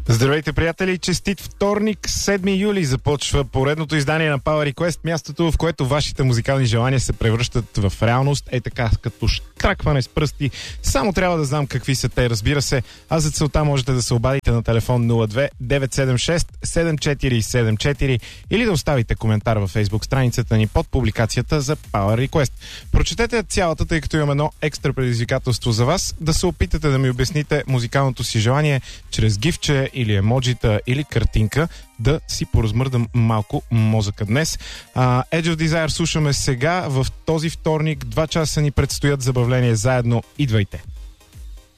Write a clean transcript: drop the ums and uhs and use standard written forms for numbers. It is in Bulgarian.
Здравейте, приятели! Честит вторник, 7 юли, започва поредното издание на Power Request, мястото, в което вашите музикални желания се превръщат в реалност. Ей така, като штракване с пръсти. Само трябва да знам какви са те, разбира се. А за целта можете да се обадите на телефон 02 976 7474 или да оставите коментар във Facebook страницата ни под публикацията за Power Request. Прочетете цялата, тъй като имам едно екстра предизвикателство за вас, да се опитате да ми обясните музикалното си желание чрез гифче или емоджита, или картинка, да си поразмърдам малко мозъка днес. Edge of Desire слушаме сега, в този вторник. 2 часа ни предстоят забавления заедно. Идвайте!